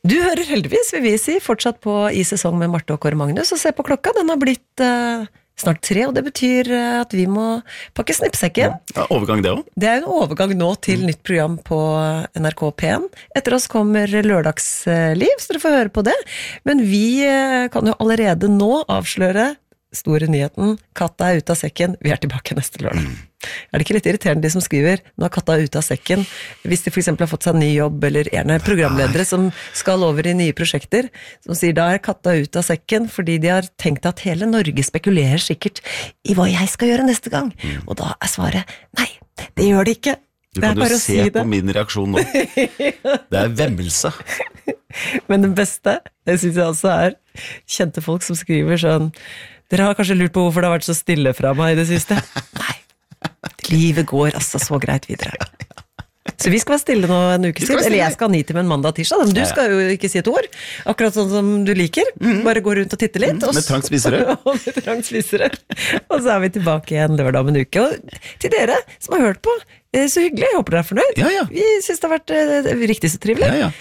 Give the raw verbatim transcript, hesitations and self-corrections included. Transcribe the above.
Du hører heldigvis, vil vi si, fortsatt på I sesong med Marte og Kåre Magnus, og se på klokka, den har blitt uh, snart tre, og det betyr uh, at vi må pakke snippsekken. Ja, overgang det også? Det er en overgang nå til mm. nytt program på N R K P en. Etter oss kommer Lørdagsliv, så dere får høre på det. Men vi uh, kan jo allerede nå avsløre store nyheten, katta er ute av sekken, vi er tilbake neste lørdag. Mm. Er det ikke litt irriterende de som skriver, nå er katta ute av sekken, hvis de for eksempel har fått seg en ny jobb, eller gjerne programledere som skal over i nye prosjekter, som sier da er katta ute av sekken, fordi de har tenkt at hele Norge spekulerer sikkert i hva jeg skal gjøre neste gang. Mm. Og da er svaret, nei, det gjør det ikke. Du kan jo se si på min reaksjon nå. Det er vemmelse. Men det beste, det synes jeg også er kjente folk som skriver sånn, dere har kanskje lurt på hvorfor det har vært så stille fra meg i det siste? Nei, livet går altså så greit videre. Så vi skal være stille nå en ukes tid, eller jeg skal ha ni til med en mandag og tirsdag, men du skal jo ikke si et ord, akkurat sånn som du liker, bare gå rundt og titte litt. Mm, med trangsvisere. Og med trangsvisere. Og så er vi tilbake igjen lørdag om en uke, og til dere som har hørt på, så hyggelig, jeg håper dere er fornøyd. Ja, ja. Vi synes det har vært uh, riktig så trivelig. Ja, ja.